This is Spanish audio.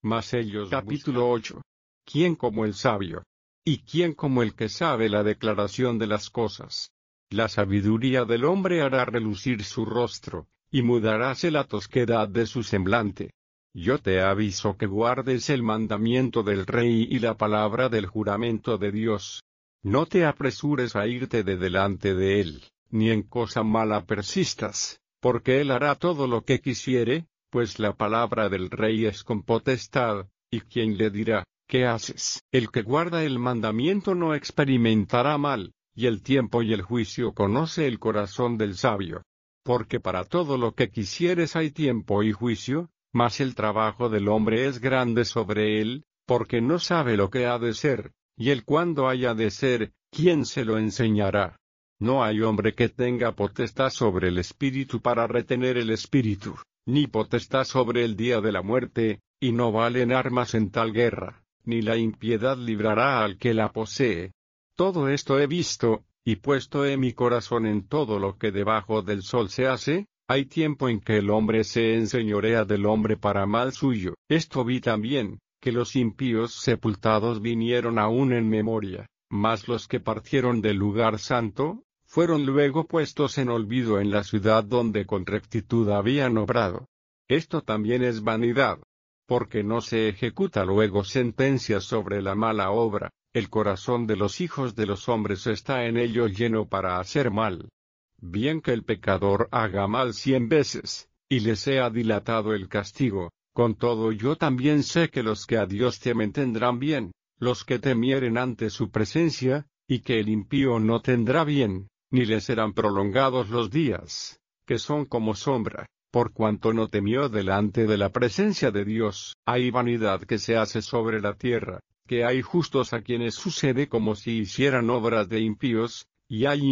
Mas ellos Capítulo 8. ¿Quién como el sabio? ¿Y quién como el que sabe la declaración de las cosas? La sabiduría del hombre hará relucir su rostro, y mudaráse la tosquedad de su semblante. Yo te aviso que guardes el mandamiento del rey y la palabra del juramento de Dios. No te apresures a irte de delante de él, ni en cosa mala persistas, porque él hará todo lo que quisiere, pues la palabra del rey es con potestad, y quien le dirá, ¿qué haces? El que guarda el mandamiento no experimentará mal, y el tiempo y el juicio conoce el corazón del sabio. Porque para todo lo que quisieres hay tiempo y juicio, mas el trabajo del hombre es grande sobre él, porque no sabe lo que ha de ser, y el cuándo haya de ser, ¿quién se lo enseñará? No hay hombre que tenga potestad sobre el espíritu para retener el espíritu, ni potestad sobre el día de la muerte, y no valen armas en tal guerra, ni la impiedad librará al que la posee. Todo esto he visto, y puesto he mi corazón en todo lo que debajo del sol se hace. Hay tiempo en que el hombre se enseñorea del hombre para mal suyo. Esto vi también, que los impíos sepultados vinieron aún en memoria, mas los que partieron del lugar santo, fueron luego puestos en olvido en la ciudad donde con rectitud habían obrado. Esto también es vanidad, porque no se ejecuta luego sentencia sobre la mala obra. El corazón de los hijos de los hombres está en ello lleno para hacer mal. Bien que el pecador haga mal 100 veces, y le sea dilatado el castigo, con todo yo también sé que los que a Dios temen tendrán bien, los que temieren ante su presencia, y que el impío no tendrá bien, ni le serán prolongados los días, que son como sombra, por cuanto no temió delante de la presencia de Dios. Hay vanidad que se hace sobre la tierra, que hay justos a quienes sucede como si hicieran obras de impíos, y hay